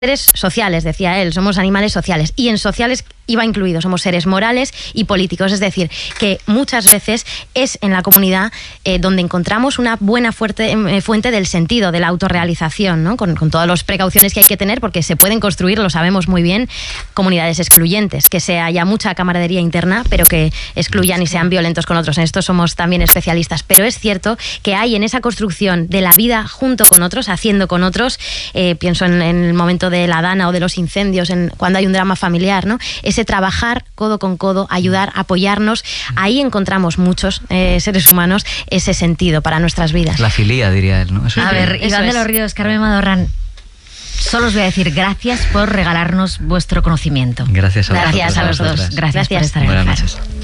seres sociales, decía él, somos animales sociales, y en sociales iba incluido, somos seres morales y políticos, es decir, que muchas veces es en la comunidad donde encontramos una buena fuente del sentido, de la autorrealización, ¿no? Con todas las precauciones que hay que tener, porque se pueden construir, lo sabemos muy bien, comunidades excluyentes, que haya mucha camaradería interna, pero que excluyan y sean violentos con otros. En esto somos también especialistas, pero es cierto que hay en esa construcción de la vida junto con otros, haciendo con otros, pienso en el momento de la Dana o de los incendios, cuando hay un drama familiar, ¿no? Ese trabajar codo con codo, ayudar, apoyarnos, ahí encontramos muchos seres humanos ese sentido para nuestras vidas. La filía, diría él, ¿no? A ver, Iván de los Ríos, Carmen Madorrán, solo os voy a decir gracias por regalarnos vuestro conocimiento. Gracias a los dos. Gracias por estar en Buenas el Faro. noches.